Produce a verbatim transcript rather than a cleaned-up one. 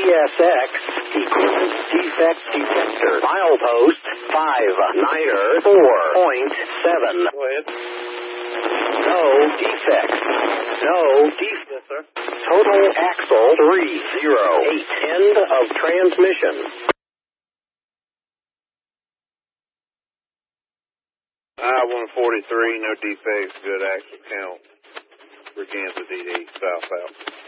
S X, equipment defect detector, milepost five niner four point seven. Go ahead. No defects. No defects. Yes, sir. Total axle three zero eight. End of transmission. I one forty-three, no defects, good axle count. Briganza D D, south south.